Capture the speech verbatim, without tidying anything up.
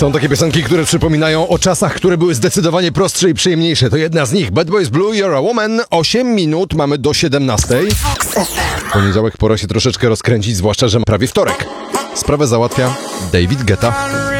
Są takie piosenki, które przypominają o czasach, które były zdecydowanie prostsze i przyjemniejsze. To jedna z nich. Bad Boys Blue, You're a Woman. osiem minut, mamy do siedemnastej. W poniedziałek pora się troszeczkę rozkręcić, zwłaszcza, że prawie wtorek. Sprawę załatwia David Guetta.